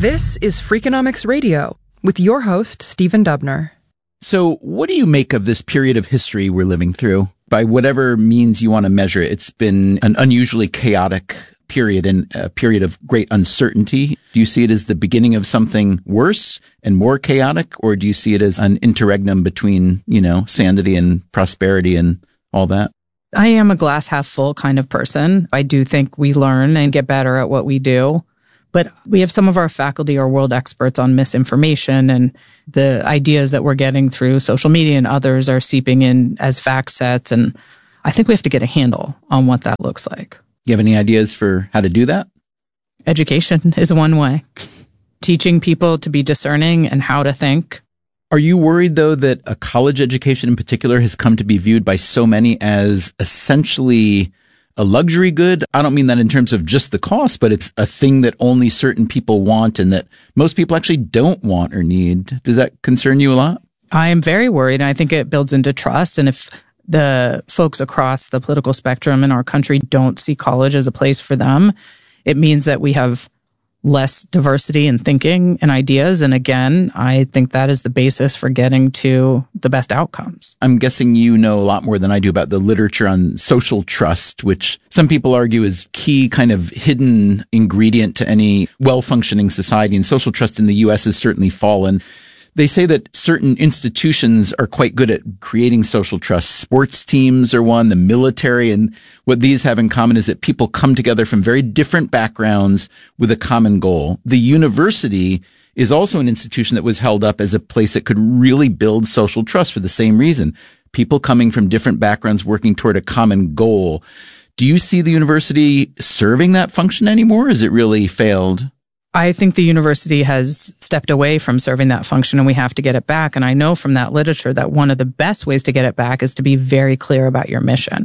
This is Freakonomics Radio with your host, Stephen Dubner. So what do you make of this period of history we're living through? By whatever means you want to measure it, it's been an unusually chaotic period and a period of great uncertainty. Do you see it as the beginning of something worse and more chaotic, or do you see it as an interregnum between, sanity and prosperity and all that? I am a glass half full kind of person. I do think we learn and get better at what we do. But we have some of our faculty are world experts on misinformation, and the ideas that we're getting through social media and others are seeping in as fact sets. And I think we have to get a handle on what that looks like. You have any ideas for how to do that? Education is one way. Teaching people to be discerning and how to think. Are you worried, though, that a college education in particular has come to be viewed by so many as essentially a luxury good? I don't mean that in terms of just the cost, but it's a thing that only certain people want and that most people actually don't want or need. Does that concern you a lot? I am very worried, and I think it builds into trust. And if the folks across the political spectrum in our country don't see college as a place for them, it means that we have less diversity in thinking and ideas. And again, I think that is the basis for getting to the best outcomes. I'm guessing you know a lot more than I do about the literature on social trust, which some people argue is key kind of hidden ingredient to any well-functioning society. And social trust in the U.S. has certainly fallen. They say that certain institutions are quite good at creating social trust. Sports teams are one, the military, and what these have in common is that people come together from very different backgrounds with a common goal. The university is also an institution that was held up as a place that could really build social trust for the same reason. People coming from different backgrounds working toward a common goal. Do you see the university serving that function anymore? Has it really failed? I think the university has stepped away from serving that function and we have to get it back. And I know from that literature that one of the best ways to get it back is to be very clear about your mission.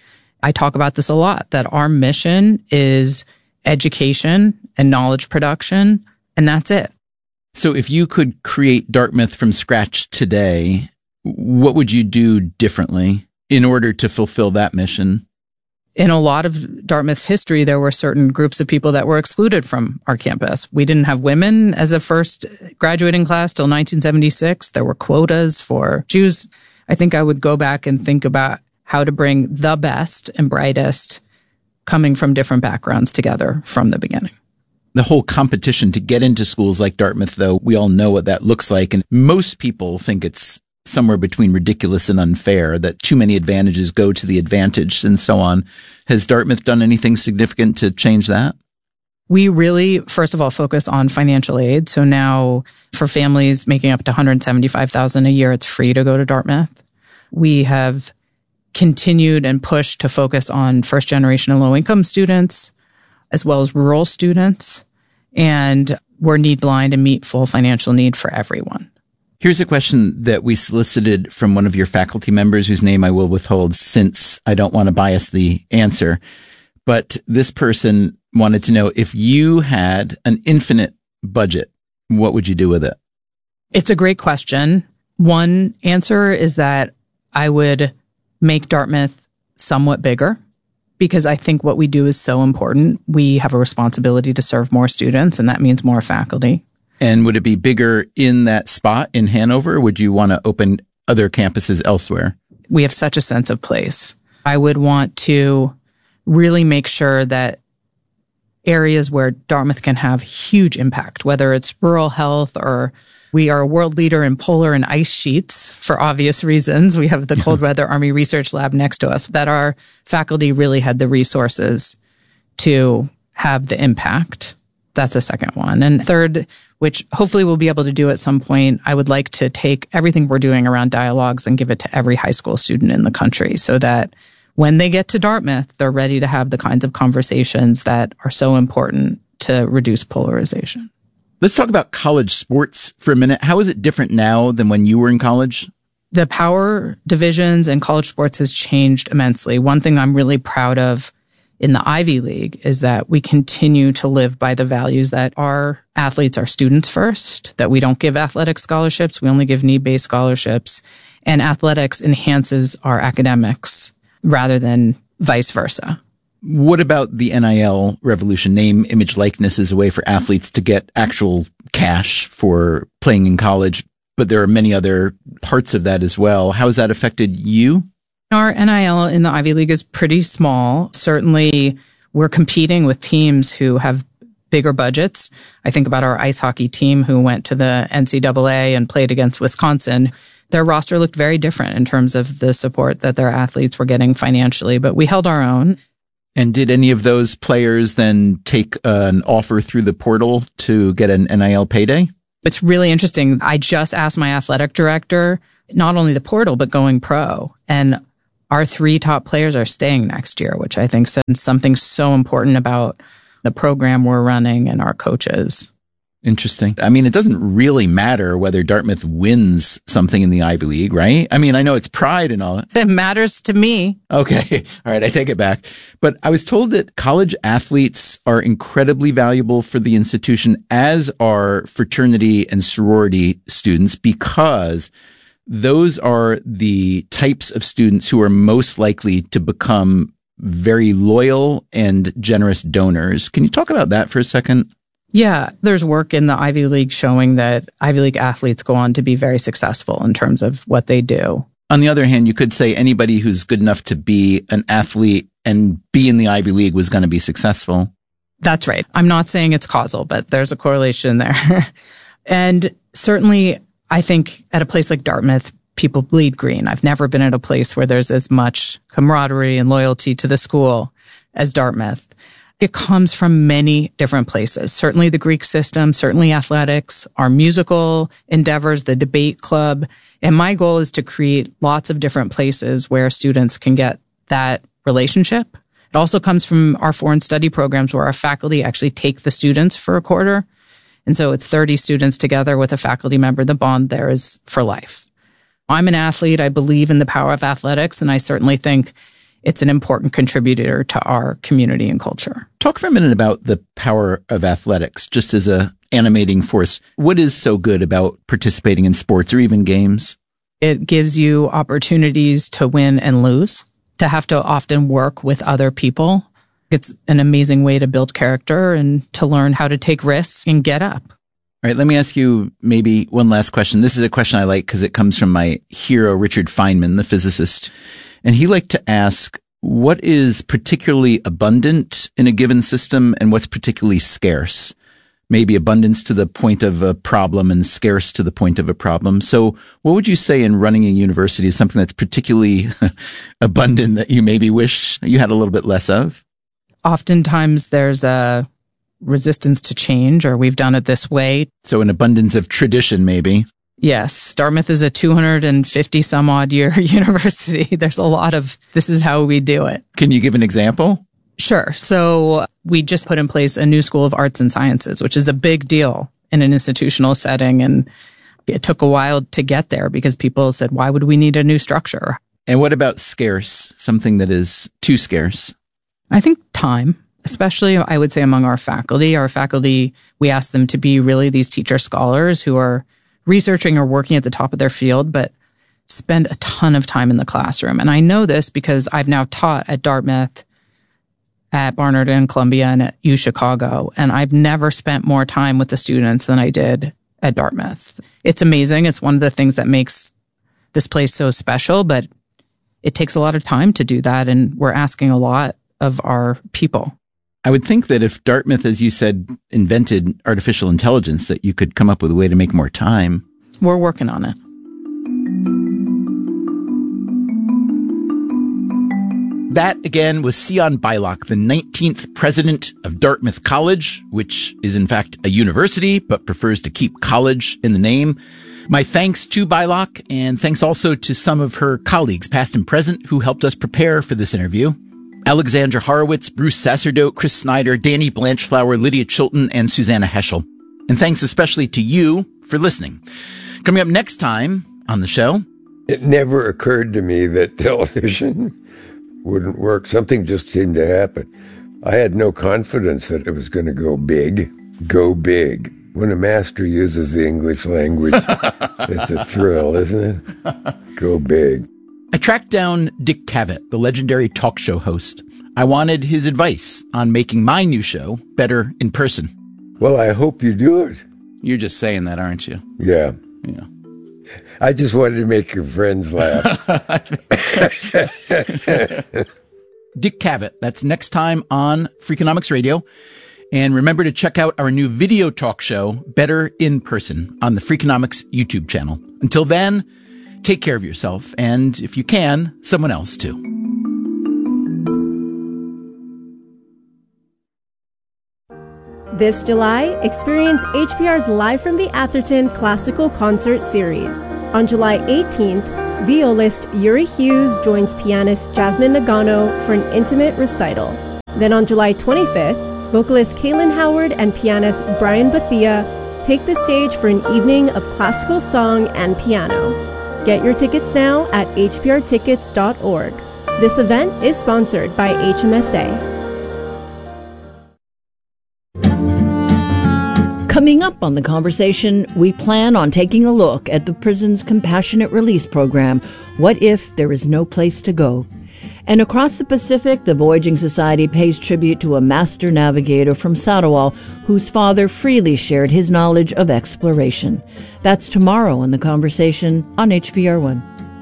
I talk about this a lot, that our mission is education and knowledge production, and that's it. So if you could create Dartmouth from scratch today, what would you do differently in order to fulfill that mission? In a lot of Dartmouth's history, there were certain groups of people that were excluded from our campus. We didn't have women as a first graduating class till 1976. There were quotas for Jews. I think I would go back and think about how to bring the best and brightest coming from different backgrounds together from the beginning. The whole competition to get into schools like Dartmouth, though, we all know what that looks like. And most people think it's somewhere between ridiculous and unfair, that too many advantages go to the advantage and so on. Has Dartmouth done anything significant to change that? We really, first of all, focus on financial aid. So now for families making up to $175,000 a year, it's free to go to Dartmouth. We have continued and pushed to focus on first generation and low income students, as well as rural students. And we're need blind and meet full financial need for everyone. Here's a question that we solicited from one of your faculty members whose name I will withhold since I don't want to bias the answer. But this person wanted to know, if you had an infinite budget, what would you do with it? It's a great question. One answer is that I would make Dartmouth somewhat bigger because I think what we do is so important. We have a responsibility to serve more students, and that means more faculty. And would it be bigger in that spot in Hanover, or would you want to open other campuses elsewhere? We have such a sense of place. I would want to really make sure that areas where Dartmouth can have huge impact, whether it's rural health or we are a world leader in polar and ice sheets for obvious reasons. We have the Cold Weather Army Research Lab next to us, that our faculty really had the resources to have the impact. That's the second one. And third, which hopefully we'll be able to do at some point, I would like to take everything we're doing around dialogues and give it to every high school student in the country so that when they get to Dartmouth, they're ready to have the kinds of conversations that are so important to reduce polarization. Let's talk about college sports for a minute. How is it different now than when you were in college? The power divisions and college sports has changed immensely. One thing I'm really proud of in the Ivy League is that we continue to live by the values that our athletes are students first, that we don't give athletic scholarships, we only give need-based scholarships, and athletics enhances our academics rather than vice versa. What about the NIL revolution? Name, image, likeness is a way for athletes to get actual cash for playing in college, but there are many other parts of that as well. How has that affected you? Our NIL in the Ivy League is pretty small. Certainly, we're competing with teams who have bigger budgets. I think about our ice hockey team who went to the NCAA and played against Wisconsin. Their roster looked very different in terms of the support that their athletes were getting financially, but we held our own. And did any of those players then take an offer through the portal to get an NIL payday? It's really interesting. I just asked my athletic director, not only the portal, but going pro. And our 3 top players are staying next year, which I think says something so important about the program we're running and our coaches. Interesting. I mean, it doesn't really matter whether Dartmouth wins something in the Ivy League, right? I mean, I know it's pride and all. It matters to me. Okay. All right. I take it back. But I was told that college athletes are incredibly valuable for the institution, as are fraternity and sorority students, because those are the types of students who are most likely to become very loyal and generous donors. Can you talk about that for a second? Yeah, there's work in the Ivy League showing that Ivy League athletes go on to be very successful in terms of what they do. On the other hand, you could say anybody who's good enough to be an athlete and be in the Ivy League was going to be successful. That's right. I'm not saying it's causal, but there's a correlation there. And certainly, I think at a place like Dartmouth, people bleed green. I've never been at a place where there's as much camaraderie and loyalty to the school as Dartmouth. It comes from many different places. Certainly the Greek system, certainly athletics, our musical endeavors, the debate club. And my goal is to create lots of different places where students can get that relationship. It also comes from our foreign study programs where our faculty actually take the students for a quarter. And so it's 30 students together with a faculty member. The bond there is for life. I'm an athlete. I believe in the power of athletics, and I certainly think it's an important contributor to our community and culture. Talk for a minute about the power of athletics, just as a animating force. What is so good about participating in sports or even games? It gives you opportunities to win and lose, to have to often work with other people. It's an amazing way to build character and to learn how to take risks and get up. All right, let me ask you maybe one last question. This is a question I like because it comes from my hero, Richard Feynman, the physicist. And he liked to ask, what is particularly abundant in a given system and what's particularly scarce? Maybe abundance to the point of a problem and scarce to the point of a problem. So what would you say in running a university is something that's particularly abundant that you maybe wish you had a little bit less of? Oftentimes there's a resistance to change, or we've done it this way. So an abundance of tradition, maybe. Yes. Dartmouth is a 250 some odd year university. There's a lot of, this is how we do it. Can you give an example? Sure. So we just put in place a new School of Arts and Sciences, which is a big deal in an institutional setting. And it took a while to get there because people said, why would we need a new structure? And what about scarce? Something that is too scarce? I think time. Especially, I would say, among our faculty. Our faculty, we ask them to be really these teacher scholars who are researching or working at the top of their field, but spend a ton of time in the classroom. And I know this because I've now taught at Dartmouth, at Barnard and Columbia, and at UChicago. And I've never spent more time with the students than I did at Dartmouth. It's amazing. It's one of the things that makes this place so special, but it takes a lot of time to do that. And we're asking a lot of our people. I would think that if Dartmouth, as you said, invented artificial intelligence, that you could come up with a way to make more time. We're working on it. That, again, was Sion Beilock, the 19th president of Dartmouth College, which is in fact a university, but prefers to keep college in the name. My thanks to Beilock, and thanks also to some of her colleagues, past and present, who helped us prepare for this interview. Alexandra Horowitz, Bruce Sacerdote, Chris Snyder, Danny Blanchflower, Lydia Chilton, and Susanna Heschel. And thanks especially to you for listening. Coming up next time on the show. It never occurred to me that television wouldn't work. Something just seemed to happen. I had no confidence that it was going to go big. Go big. When a master uses the English language, it's a thrill, isn't it? Go big. I tracked down Dick Cavett, the legendary talk show host. I wanted his advice on making my new show better in person. Well, I hope you do it. You're just saying that, aren't you? Yeah. Yeah. I just wanted to make your friends laugh. Dick Cavett. That's next time on Freakonomics Radio. And remember to check out our new video talk show, Better in Person, on the Freakonomics YouTube channel. Until then, take care of yourself. And if you can, someone else too. This July, experience HPR's Live from the Atherton Classical Concert Series. On July 18th, violist Yuri Hughes joins pianist Jasmine Nagano for an intimate recital. Then on July 25th, vocalist Kaylin Howard and pianist Brian Bethia take the stage for an evening of classical song and piano. Get your tickets now at hprtickets.org. This event is sponsored by HMSA. Coming up on The Conversation, we plan on taking a look at the prison's compassionate release program, What If There Is No Place to Go? And across the Pacific, the Voyaging Society pays tribute to a master navigator from Sarawal whose father freely shared his knowledge of exploration. That's tomorrow on The Conversation on HPR1.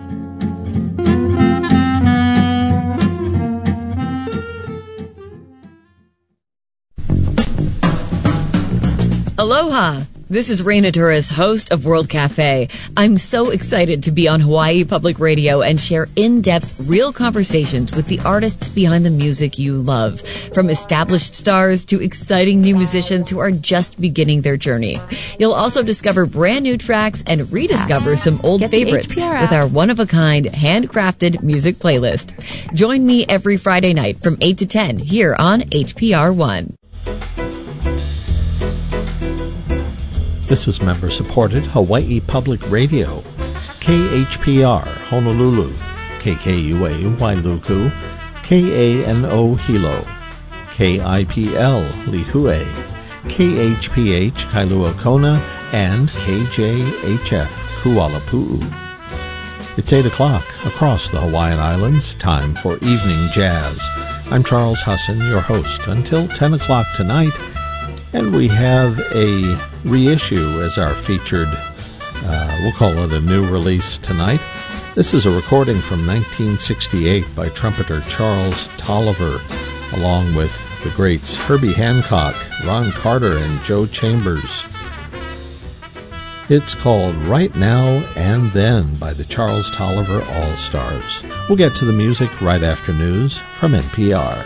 Aloha! This is Raina Torres, host of World Cafe. I'm so excited to be on Hawaii Public Radio and share in-depth, real conversations with the artists behind the music you love. From established stars to exciting new musicians who are just beginning their journey. You'll also discover brand new tracks and rediscover some old favorites with our one-of-a-kind, handcrafted music playlist. Join me every Friday night from 8 to 10 here on HPR1. This is member-supported Hawaii Public Radio, KHPR Honolulu, KKUA Wailuku, KANO Hilo, KIPL Lihue, KHPH Kailua Kona, and KJHF Kuala Pu'u. It's 8 o'clock across the Hawaiian Islands, time for Evening Jazz. I'm Charles Husson, your host, until 10 o'clock tonight. And we have a reissue as our featured, we'll call it a new release tonight. This is a recording from 1968 by trumpeter Charles Tolliver, along with the greats Herbie Hancock, Ron Carter, and Joe Chambers. It's called Right Now and Then by the Charles Tolliver All-Stars. We'll get to the music right after news from NPR.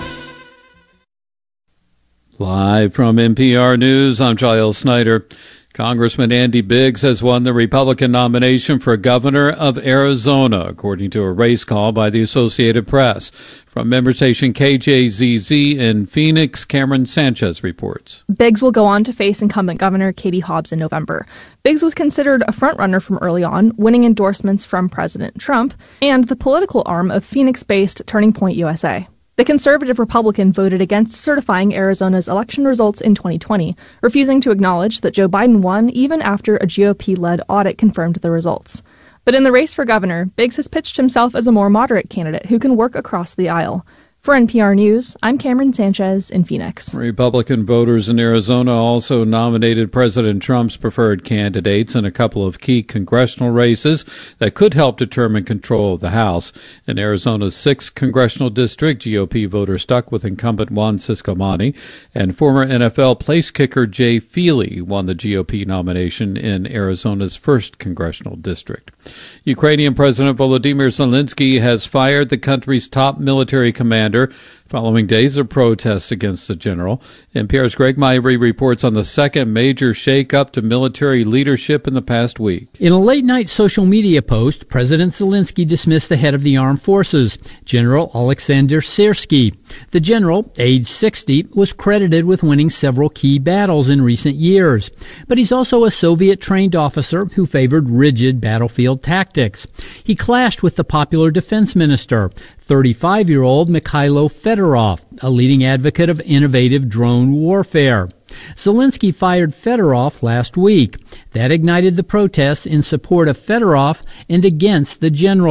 Live from NPR News, I'm Giles Snyder. Congressman Andy Biggs has won the Republican nomination for governor of Arizona, according to a race call by the Associated Press. From member station KJZZ in Phoenix, Cameron Sanchez reports. Biggs will go on to face incumbent Governor Katie Hobbs in November. Biggs was considered a frontrunner from early on, winning endorsements from President Trump and the political arm of Phoenix-based Turning Point USA. The conservative Republican voted against certifying Arizona's election results in 2020, refusing to acknowledge that Joe Biden won even after a GOP-led audit confirmed the results. But in the race for governor, Biggs has pitched himself as a more moderate candidate who can work across the aisle. For NPR News, I'm Cameron Sanchez in Phoenix. Republican voters in Arizona also nominated President Trump's preferred candidates in a couple of key congressional races that could help determine control of the House. In Arizona's 6th congressional district, GOP voters stuck with incumbent Juan Ciscomani, and former NFL place kicker Jay Feely won the GOP nomination in Arizona's 1st congressional district. Ukrainian President Volodymyr Zelensky has fired the country's top military commander following days of protests against the general. NPR's Greg Myrie reports on the second major shake-up to military leadership in the past week. In a late-night social media post, President Zelensky dismissed the head of the armed forces, General Alexander Syrsky. The general, age 60, was credited with winning several key battles in recent years. But he's also a Soviet-trained officer who favored rigid battlefield tactics. He clashed with the popular defense minister, 35-year-old Mikhailo Fedorov, a leading advocate of innovative drone warfare. Zelensky fired Fedorov last week. That ignited the protests in support of Fedorov and against the general.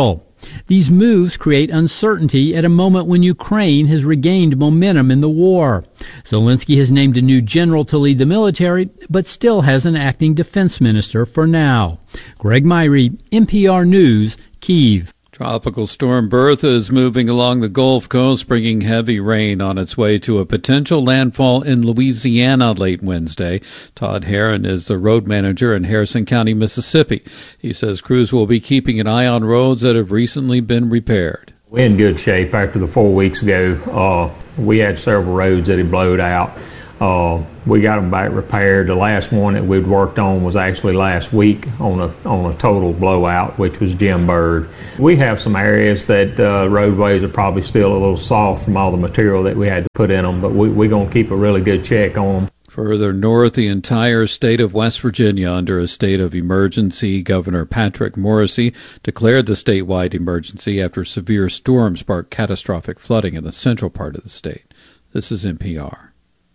These moves create uncertainty at a moment when Ukraine has regained momentum in the war. Zelensky has named a new general to lead the military, but still has an acting defense minister for now. Greg Myrie, NPR News, Kyiv. Tropical storm Bertha is moving along the Gulf Coast, bringing heavy rain on its way to a potential landfall in Louisiana late Wednesday. Todd Herron is the road manager in Harrison County, Mississippi. He says crews will be keeping an eye on roads that have recently been repaired. We're in good shape. After the 4 weeks ago, we had several roads that had blowed out. We got them back repaired. The last one that we'd worked on was actually last week on a total blowout, which was Jim Bird. We have some areas that roadways are probably still a little soft from all the material that we had to put in them, but we're going to keep a really good check on them. Further north, the entire state of West Virginia under a state of emergency. Governor Patrick Morrisey declared the statewide emergency after severe storms sparked catastrophic flooding in the central part of the state. This is NPR.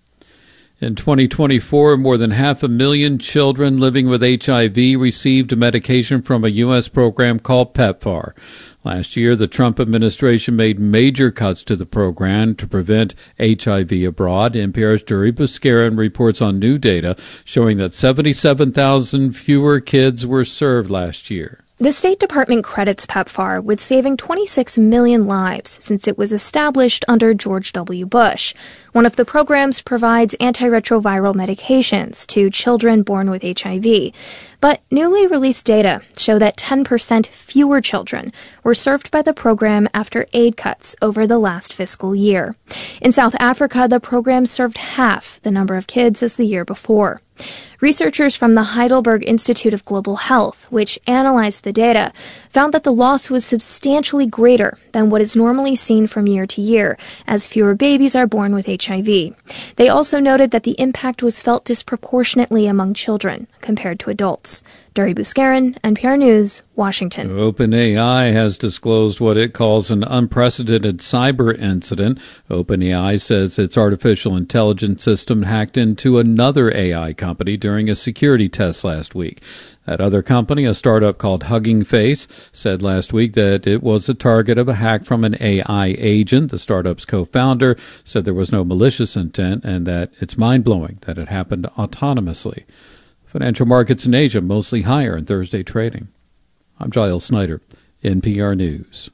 In 2024, more than 500,000 children living with HIV received medication from a U.S. program called PEPFAR. Last year, the Trump administration made major cuts to the program to prevent HIV abroad. NPR's Duri Buscarin reports on new data showing that 77,000 fewer kids were served last year. The State Department credits PEPFAR with saving 26 million lives since it was established under George W. Bush. One of the programs provides antiretroviral medications to children born with HIV. But newly released data show that 10% fewer children were served by the program after aid cuts over the last fiscal year. In South Africa, the program served half the number of kids as the year before. Researchers from the Heidelberg Institute of Global Health, which analyzed the data, found that the loss was substantially greater than what is normally seen from year to year, as fewer babies are born with HIV. They also noted that the impact was felt disproportionately among children compared to adults. Duri Buscarin, NPR News, Washington. OpenAI has disclosed what it calls an unprecedented cyber incident. OpenAI says its artificial intelligence system hacked into another AI company during a security test last week. That other company, a startup called Hugging Face, said last week that it was the target of a hack from an AI agent. The startup's co-founder said there was no malicious intent and that it's mind-blowing that it happened autonomously. Financial markets in Asia mostly higher in Thursday trading. I'm Giles Snyder, NPR News.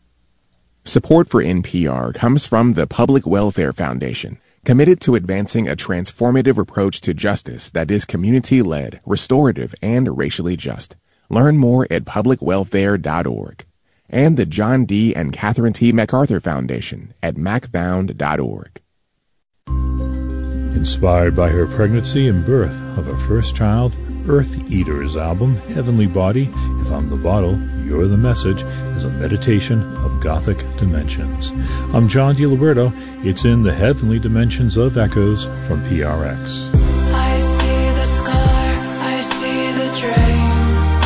Support for NPR comes from the Public Welfare Foundation, committed to advancing a transformative approach to justice that is community-led, restorative, and racially just. Learn more at publicwelfare.org. And the John D. and Catherine T. MacArthur Foundation at macfound.org. Inspired by her pregnancy and birth of her first child, Earth Eater's album, Heavenly Body, If I'm the Bottle, You're the Message, is a meditation of Gothic dimensions. I'm John DiLiberto. It's in the heavenly dimensions of echoes from PRX. I see the scar, I see the drain,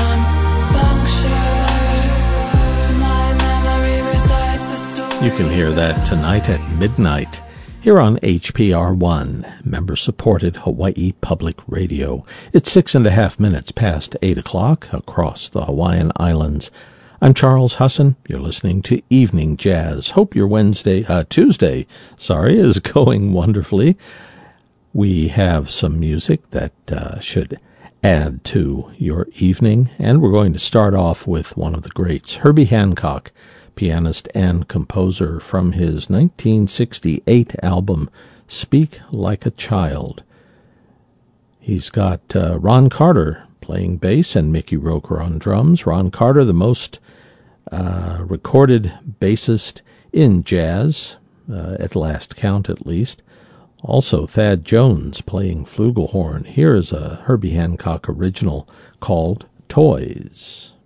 punctured. My memory recites the story. You can hear that tonight at midnight here on HPR1, member-supported Hawaii Public Radio. It's 6.5 minutes past 8 o'clock across the Hawaiian Islands. I'm Charles Husson. You're listening to Evening Jazz. Hope your Tuesday is going wonderfully. We have some music that should add to your evening, and we're going to start off with one of the greats, Herbie Hancock, pianist and composer, from his 1968 album, Speak Like a Child. He's got Ron Carter playing bass and Mickey Roker on drums. Ron Carter, the most recorded bassist in jazz, at last count at least. Also Thad Jones playing flugelhorn. Here is a Herbie Hancock original called Toys.